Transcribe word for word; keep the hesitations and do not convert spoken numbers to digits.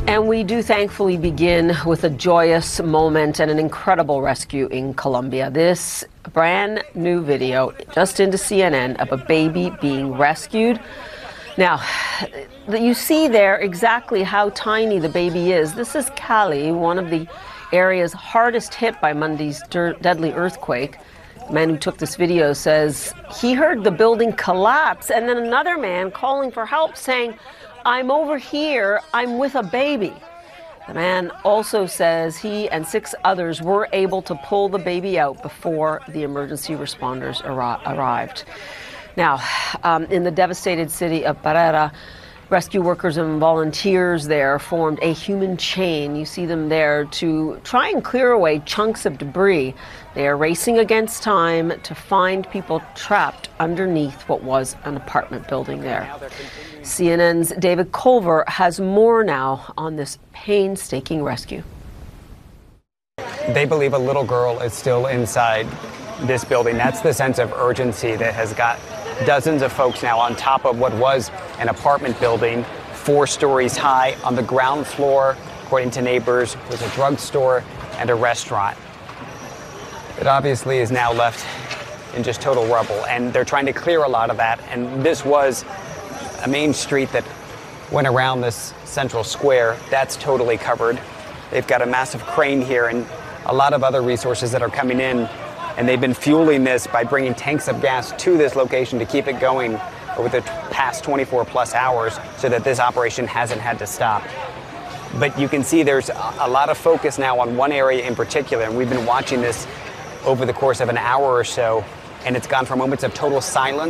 And we do thankfully begin with a joyous moment and an incredible rescue in Colombia. This brand new video just into C N N of a baby being rescued. Now, you see there exactly how tiny the baby is. This is Cali, one of the areas hardest hit by Monday's deadly earthquake. The man who took this video says he heard the building collapse and then another man calling for help saying, "I'm over here, I'm with a baby." The man also says he and six others were able to pull the baby out before the emergency responders arri- arrived. Now, um, in the devastated city of Barrera, rescue workers and volunteers there formed a human chain. You see them there to try and clear away chunks of debris. They are racing against time to find people trapped underneath what was an apartment building there. C N N's David Culver has more now on this painstaking rescue. They believe a little girl is still inside this building. That's the sense of urgency that has got dozens of folks now on top of what was an apartment building, four stories high. On the ground floor, according to neighbors, was a drugstore and a restaurant. It obviously is now left in just total rubble, and they're trying to clear a lot of that. And this was a main street that went around this central square. That's totally covered. They've got a massive crane here and a lot of other resources that are coming in. And they've been fueling this by bringing tanks of gas to this location to keep it going over the past twenty-four plus hours so that this operation hasn't had to stop. But you can see there's a lot of focus now on one area in particular, and we've been watching this over the course of an hour or so, and it's gone from moments of total silence